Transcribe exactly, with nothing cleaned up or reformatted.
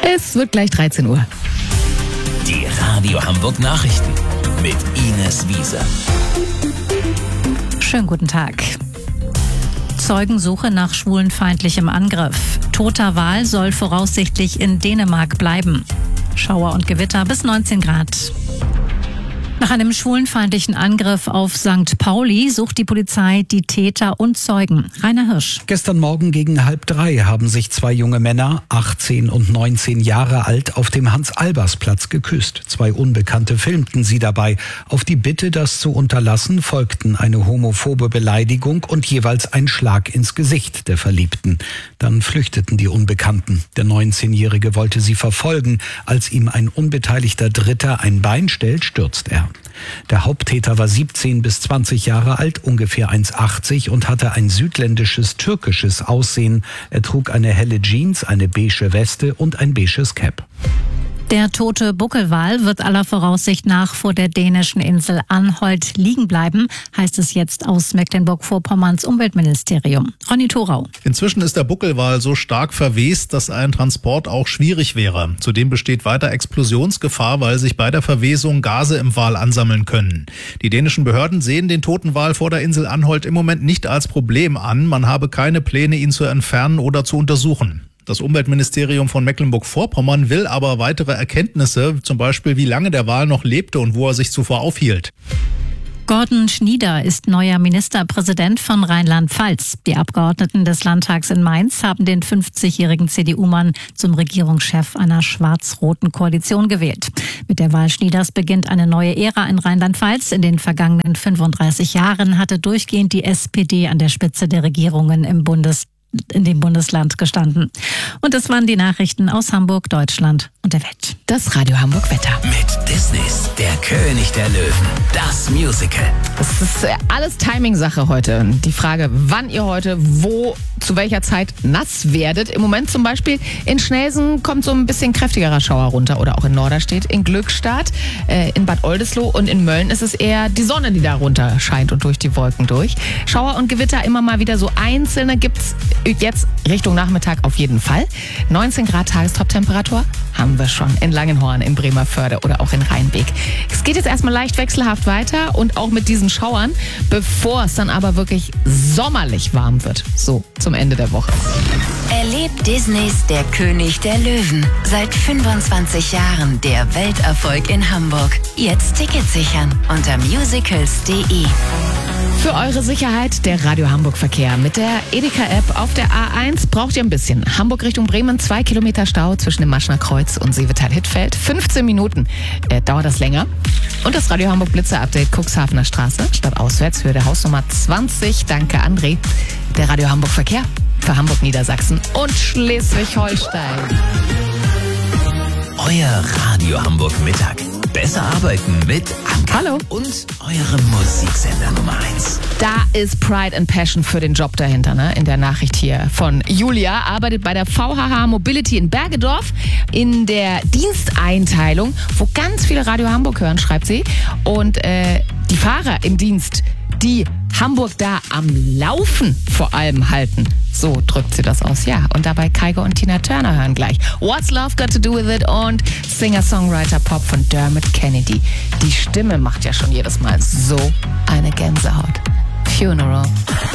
Es wird gleich dreizehn Uhr. Die Radio Hamburg Nachrichten mit Ines Wiese. Schönen guten Tag. Zeugensuche nach schwulenfeindlichem Angriff. Toter Wal soll voraussichtlich in Dänemark bleiben. Schauer und Gewitter bis neunzehn Grad. Nach einem schwulenfeindlichen Angriff auf Sankt Pauli sucht die Polizei die Täter und Zeugen. Rainer Hirsch. Gestern Morgen gegen halb drei haben sich zwei junge Männer, achtzehn und neunzehn Jahre alt, auf dem Hans-Albers-Platz geküsst. Zwei Unbekannte filmten sie dabei. Auf die Bitte, das zu unterlassen, folgten eine homophobe Beleidigung und jeweils ein Schlag ins Gesicht der Verliebten. Dann flüchteten die Unbekannten. Der neunzehnjährige wollte sie verfolgen. Als ihm ein unbeteiligter Dritter ein Bein stellt, stürzt er. Der Haupttäter war siebzehn bis zwanzig Jahre alt, ungefähr eins Komma achtzig und hatte ein südländisches, türkisches Aussehen. Er trug eine helle Jeans, eine beige Weste und ein beiges Cap. Der tote Buckelwal wird aller Voraussicht nach vor der dänischen Insel Anholt liegen bleiben, heißt es jetzt aus Mecklenburg-Vorpommerns Umweltministerium. Ronny Thorau. Inzwischen ist der Buckelwal so stark verwest, dass ein Transport auch schwierig wäre. Zudem besteht weiter Explosionsgefahr, weil sich bei der Verwesung Gase im Wal ansammeln können. Die dänischen Behörden sehen den toten Wal vor der Insel Anholt im Moment nicht als Problem an. Man habe keine Pläne, ihn zu entfernen oder zu untersuchen. Das Umweltministerium von Mecklenburg-Vorpommern will aber weitere Erkenntnisse, zum Beispiel wie lange der Wal noch lebte und wo er sich zuvor aufhielt. Gordon Schnieder ist neuer Ministerpräsident von Rheinland-Pfalz. Die Abgeordneten des Landtags in Mainz haben den fünfzigjährigen C D U-Mann zum Regierungschef einer schwarz-roten Koalition gewählt. Mit der Wahl Schnieders beginnt eine neue Ära in Rheinland-Pfalz. In den vergangenen fünfunddreißig Jahren hatte durchgehend die S P D an der Spitze der Regierungen im Bundes in dem Bundesland gestanden. Und das waren die Nachrichten aus Hamburg, Deutschland und der Welt. Das Radio Hamburg Wetter. Mit Disneys Der König der Löwen, das Musical. Das ist alles Timing-Sache heute. Die Frage, wann ihr heute wo, zu welcher Zeit nass werdet. Im Moment zum Beispiel in Schnelsen kommt so ein bisschen kräftigerer Schauer runter oder auch in Norderstedt, in Glückstadt, äh, in Bad Oldesloe und in Mölln ist es eher die Sonne, die da runter scheint und durch die Wolken durch. Schauer und Gewitter immer mal wieder so einzelne gibt's jetzt Richtung Nachmittag auf jeden Fall. neunzehn Grad Tagestop-Temperatur haben wir schon in Langenhorn, in Bremerförde oder auch in Rheinbeck. Es geht jetzt erstmal leicht wechselhaft weiter und auch mit diesen Schauern, bevor es dann aber wirklich sommerlich warm wird. So, zum Ende der Woche. Erlebt Disneys Der König der Löwen. Seit fünfundzwanzig Jahren der Welterfolg in Hamburg. Jetzt Tickets sichern unter musicals punkt de. Für eure Sicherheit der Radio Hamburg Verkehr. Mit der Edeka-App auf der A eins braucht ihr ein bisschen. Hamburg Richtung Bremen, zwei Kilometer Stau zwischen dem Maschner Kreuz und Seevetal-Hittfeld. fünfzehn Minuten äh, dauert das länger. Und das Radio Hamburg Blitzer-Update Cuxhavener Straße, statt auswärts, Höhe der Hausnummer zwanzig. Danke, André. Der Radio Hamburg Verkehr für Hamburg, Niedersachsen und Schleswig-Holstein. Euer Radio Hamburg Mittag. Besser arbeiten mit Anke. Hallo. Und eurem Musiksender Nummer eins. Da ist Pride and Passion für den Job dahinter, ne? In der Nachricht hier von Julia. Arbeitet bei der V H H Mobility in Bergedorf in der Diensteinteilung, wo ganz viele Radio Hamburg hören, schreibt sie. Und äh, die Fahrer im Dienst, die Hamburg da am Laufen vor allem halten. So drückt sie das aus, ja. Und dabei Kygo und Tina Turner hören gleich. What's Love Got to Do With It und Singer-Songwriter-Pop von Dermot Kennedy. Die Stimme macht ja schon jedes Mal so eine Gänsehaut. Funeral.